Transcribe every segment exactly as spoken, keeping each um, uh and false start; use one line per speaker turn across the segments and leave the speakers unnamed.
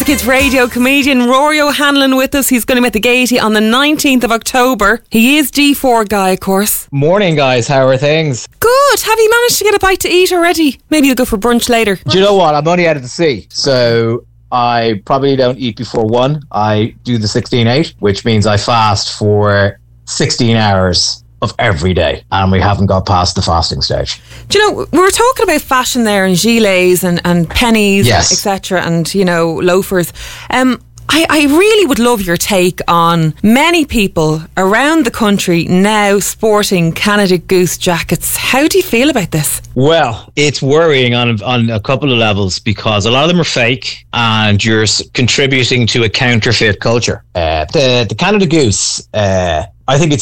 Kids Radio comedian Rory O'Hanlon with us. He's going to be at the Gaiety on the nineteenth of October. He is D four guy, of course.
Morning, guys. How are things?
Good. Have you managed to get a bite to eat already? Maybe you'll go for brunch later.
Do you know what? I'm only out of the sea, so I probably don't eat before one. I do the sixteen eight, which means I fast for sixteen hours of every day, and we haven't got past the fasting stage.
Do you know, we were talking about fashion there and gilets and, and pennies,
yes,
et cetera, and, you know, loafers. Um, I, I really would love your take on many people around the country now sporting Canada Goose jackets. How do you feel about this?
Well, it's worrying on on a couple of levels, because a lot of them are fake and you're s- contributing to a counterfeit culture. Uh, the, the Canada Goose, uh, I think it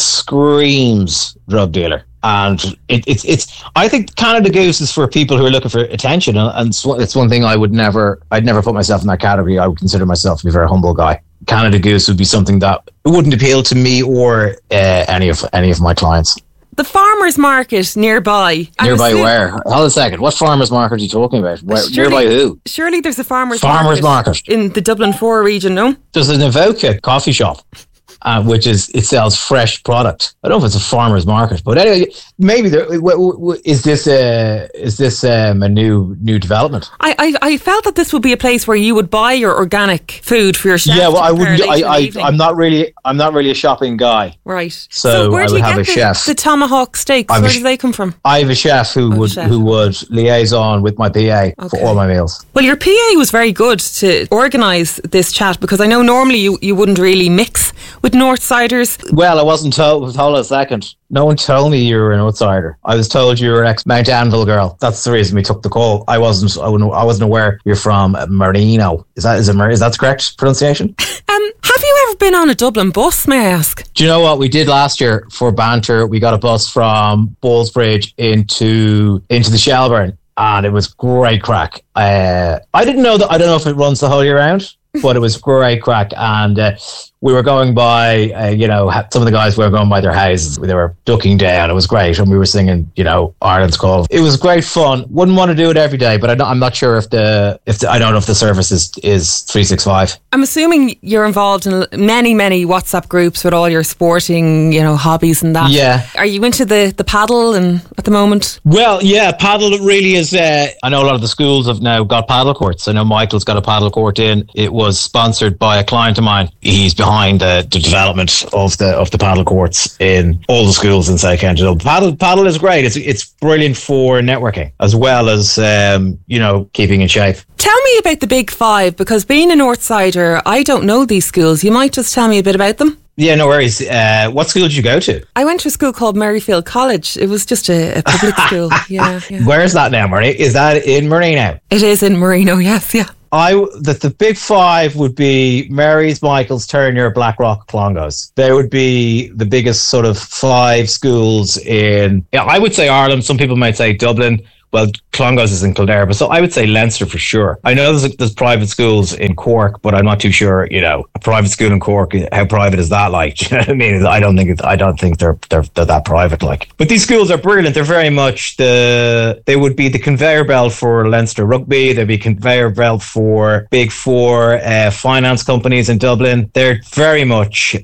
screams drug dealer. And it, it's, it's, I think Canada Goose is for people who are looking for attention. And it's, it's one thing I would never, I'd never put myself in that category. I would consider myself to be a very humble guy. Canada Goose would be something that wouldn't appeal to me or uh, any of any of my clients.
The farmers market nearby.
Nearby assuming, where? Hold a second. What farmers market are you talking about? Where,
surely,
nearby who?
Surely there's a farmers,
farmers market.
market in the Dublin four region, no?
There's an Avoca coffee shop. Uh, which is, it sells fresh product. I don't know if it's a farmer's market, but anyway, maybe there, w- w- is this a is this um, a new new development?
I, I I felt that this would be a place where you would buy your organic food for your chef.
Yeah, well, I wouldn't. I, I I'm not really I'm not really a shopping guy.
Right.
So,
so where
I
do
would
you
have
get
a
the,
chef.
the tomahawk steaks?
I'm
where
sh-
do they come from?
I have a chef who
oh,
would
chef.
who would liaison with my P A okay. for all my meals.
Well, your P A was very good to organise this chat, because I know normally you, you wouldn't really mix with Northsiders.
Well, I wasn't told. Hold on a second. No one told me you were an outsider. I was told you were an ex-Mount Anvil girl. That's the reason we took the call. I wasn't. I wasn't, I wasn't aware you're from Marino. Is that is it? Is that the correct pronunciation?
Um, have you ever been on a Dublin bus? May I ask?
Do you know what we did last year for banter? We got a bus from Ballsbridge into into the Shelbourne, and it was great crack. Uh, I didn't know that. I don't know if it runs the whole year round, but it was great crack, and. Uh, We were going by, uh, you know, some of the guys were going by their houses. They were ducking down. It was great. And we were singing, you know, Ireland's Call. It was great fun. Wouldn't want to do it every day, but I don't, I'm not sure if the, if the, I don't know if the service is, is three sixty-five.
I'm assuming you're involved in many, many WhatsApp groups with all your sporting, you know, hobbies and that.
Yeah.
Are you into the, the paddle and at the moment?
Well, yeah, paddle really is, uh, I know a lot of the schools have now got paddle courts. I know Michael's got a paddle court in. It was sponsored by a client of mine. He's behind The, the development of the of the paddle courts in all the schools in South County. Paddle paddle is great. It's it's brilliant for networking as well as um, you know, keeping in shape.
Tell me about the Big Five, because being a Northsider, I don't know these schools. You might just tell me a bit about them.
Yeah, no worries. Uh, what school did you go to?
I went to a school called Merrifield College. It was just a, a public school. Yeah, yeah.
Where's that now, Marie? Is that in Marino?
It is in Marino. Yes, yeah.
I the, the big five would be Mary's, Michael's, Turner, Blackrock, Clongowes. They would be the biggest sort of five schools in, yeah, I would say Ireland. Some people might say Dublin. Well, Clongowes is in Kildare, but so I would say Leinster for sure. I know there's, there's private schools in Cork, but I'm not too sure. You know, a private school in Cork, how private is that? Like, do you know what I mean? I don't think it's, I don't think they're they're they're that private. Like, but these schools are brilliant. They're very much the they would be the conveyor belt for Leinster rugby. They'd be conveyor belt for Big Four uh, finance companies in Dublin. They're very much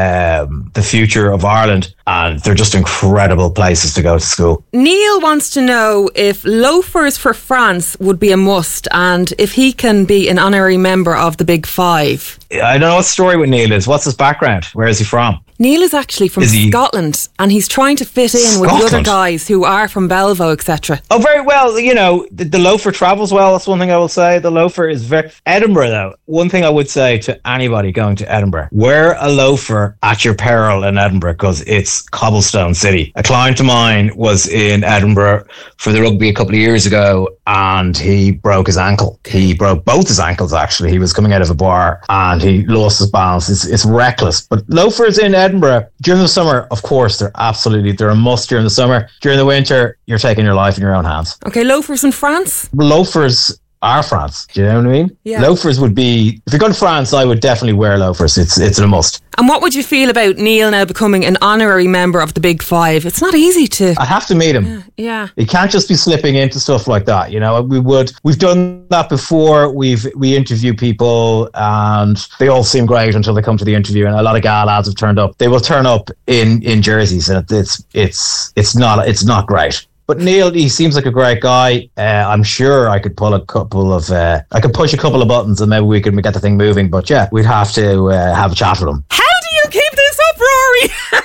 um, the future of Ireland, and they're just incredible places to go to school.
Neil wants to know if loafers for France would be a must, and if he can be an honorary member of the Big Five.
I don't know what the story with Neil is. What's his background? Where is he from?
Neil is actually from
is
Scotland, and he's trying to fit in
Scotland?
with the other guys who are from Belvo, et cetera.
Oh, very well. You know, the, the loafer travels well. That's one thing I will say. The loafer is very... Edinburgh, though. One thing I would say to anybody going to Edinburgh, wear a loafer at your peril in Edinburgh, because it's cobblestone city. A client of mine was in Edinburgh for the rugby a couple of years ago, and he broke his ankle. He broke both his ankles, actually. He was coming out of a bar, and he lost his balance. It's, it's reckless. But loafers in Edinburgh during the summer, of course, they're absolutely, they're a must during the summer. During the winter, you're taking your life in your own hands.
Okay, loafers in France?
Loafers our France. Do you know what I mean?
Yeah.
Loafers would be, if you're going to France, I would definitely wear loafers. It's it's a must.
And what would you feel about Neil now becoming an honorary member of the Big Five? It's not easy to...
I have to meet him.
Yeah. yeah.
He can't just be slipping into stuff like that. You know, we would, we've done that before. We've, we interview people and they all seem great until they come to the interview. And a lot of gal lads have turned up. They will turn up in, in jerseys and it's, it's, it's not, it's not great. But Neil, he seems like a great guy. Uh, I'm sure I could pull a couple of, uh, I could push a couple of buttons and maybe we could get the thing moving. But yeah, we'd have to uh, have a chat with him.
How do you keep this up, Rory?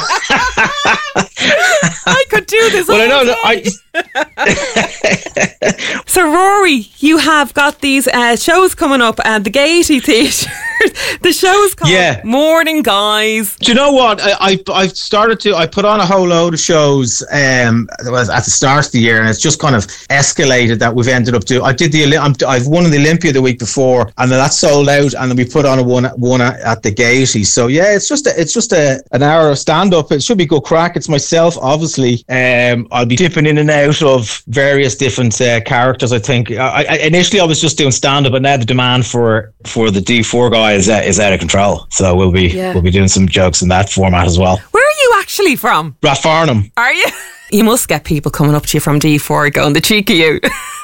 I could do this all
well, I know
day.
I...
So, Rory, you have got these uh, shows coming up at the Gaiety Theatre. The show's called
yeah.
Morning Guys.
Do you know what? I, I I've started to. I put on a whole load of shows um, at the start of the year, and it's just kind of escalated that we've ended up doing. I did the. I'm, I've won the Olympia the week before, and then that sold out, and then we put on a one one at the Gaiety. So yeah, it's just a, it's just a an hour of stand up. It should be good crack. It's myself, obviously. Um, I'll be dipping in and out of various different uh, characters. I think I, I, initially I was just doing stand up, but now the demand for for the D four guy is uh, is out of control. So we'll be yeah. we'll be doing some jokes in that format as well.
Where are you actually from?
Rathfarnham.
Are you? You must get people coming up to you from D four going, the cheeky you.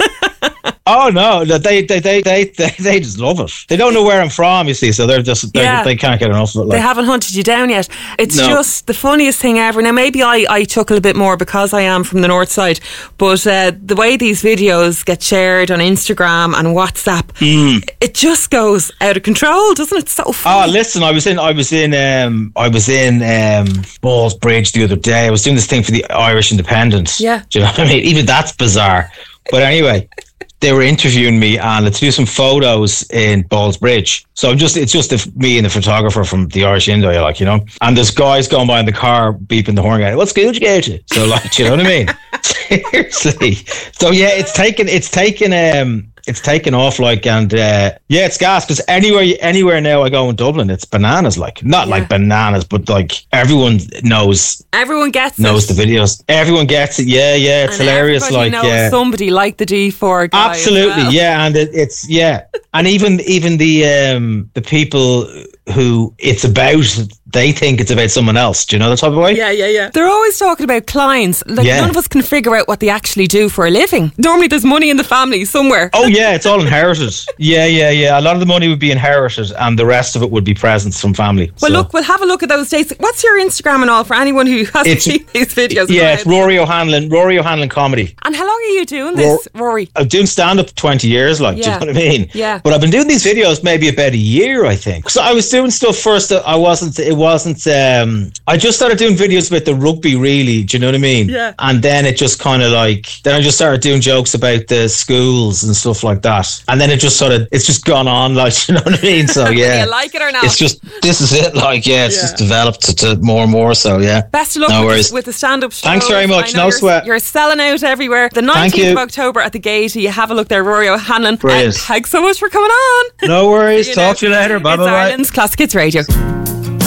Oh no, they they, they they they they just love it. They don't know where I'm from, you see, so they're just they're, yeah. they can't get enough of it. Like.
They haven't hunted you down yet. It's
no.
just the funniest thing ever. Now maybe I, I chuckle a bit more because I am from the north side, but uh, the way these videos get shared on Instagram and WhatsApp, mm. it just goes out of control, doesn't it? It's so funny.
Oh, listen, I was in I was in um, I was in um, Ballsbridge the other day. I was doing this thing for the Irish Independent.
Yeah,
do you know what I mean? Even that's bizarre. But anyway. They were interviewing me and let's do some photos in Ballsbridge. So I'm just, it's just the, me and the photographer from the Irish Indo, like, you know, and there's guys going by in the car beeping the horn, going, what school did you go to? So like, you know what I mean? Seriously. So yeah, it's taken, it's taken, um, it's taken off like, and uh, yeah, it's gas because anywhere, anywhere now I go in Dublin, it's bananas, like not yeah. like bananas, but like everyone knows,
everyone gets
knows
it.
the videos, everyone gets it. Yeah, yeah, it's
and
hilarious. Like,
knows
yeah,
somebody like the D four guy.
Absolutely,
well.
yeah, and it, it's yeah, and even even the um the people who it's about, they think it's about someone else. Do you know that type of way?
Yeah, yeah, yeah. They're always talking about clients. Like yeah. none of us can figure out what they actually do for a living. Normally there's money in the family somewhere.
Oh yeah, it's all inherited. yeah, yeah, yeah. A lot of the money would be inherited and the rest of it would be presents from family.
Well,
so.
look, we'll have a look at those dates. What's your Instagram and all for anyone who hasn't it's, seen these videos?
Yeah, it's Rory O'Hanlon, Rory O'Hanlon Comedy.
And how long are you doing this, Rory?
I'm doing stand-up twenty years, like, yeah. do you know what I mean?
Yeah.
But I've been doing these videos maybe about a year, I think. So I was doing stuff first that I wasn't, it wasn't, um, I just started doing videos about the rugby, really, do you know what I mean?
Yeah.
And then it just kind of like, then I just started doing jokes about the schools and stuff like that. And then it just sort of, it's just gone on, like, you know what I mean? So yeah.
Do you like it or not?
It's just, this is it, like, yeah, it's yeah. just developed to, to more and more, so yeah.
Best of luck
no
with,
worries.
The, with the stand-up show.
Thanks very much, no
you're,
sweat.
You're selling out everywhere. The nineteenth of October at the Gaiety. You have a look there, Rory O'Hanlon.
Brilliant.
Uh, thanks so much for coming on.
No worries, talk to you later, bye bye.
It's Ireland's Classic Hits Radio.